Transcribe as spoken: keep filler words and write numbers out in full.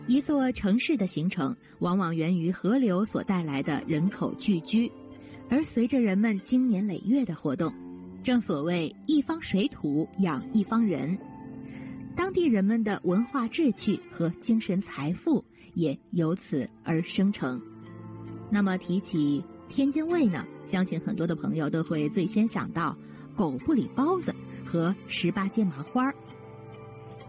一座城市的形成，往往源于河流所带来的人口聚居，而随着人们经年累月的活动，正所谓一方水土养一方人，当地人们的文化志趣和精神财富也由此而生成。那么提起天津卫呢，相信很多的朋友都会最先想到狗不理包子和十八街麻花。